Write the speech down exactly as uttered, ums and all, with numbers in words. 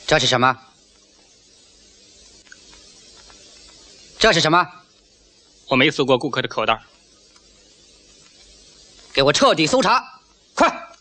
这是什么？这是什么？ 我没撕过顾客的口袋。 给我彻底搜查！